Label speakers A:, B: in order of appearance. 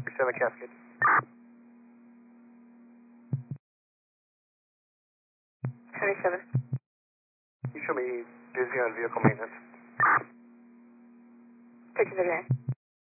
A: 7 Cascade.
B: Seven.
A: You show me busy on vehicle maintenance.
B: Picture the van.